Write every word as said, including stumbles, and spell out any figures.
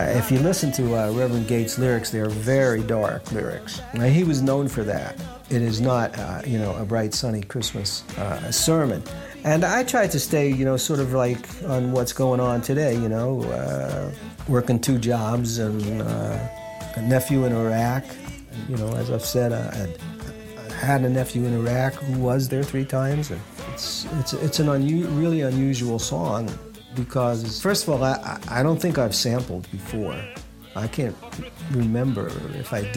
Uh, if you listen to uh, Reverend Gates' lyrics, they're very dark lyrics. Now, he was known for that. It is not, uh, you know, a bright, sunny Christmas uh, sermon. And I tried to stay, you know, sort of like on what's going on today, you know, uh, working two jobs and uh, a nephew in Iraq. And, you know, as I've said, I, I had a nephew in Iraq who was there three times. And it's, it's, it's an unu- really unusual song because, first of all, I, I don't think I've sampled before. I can't remember if I did.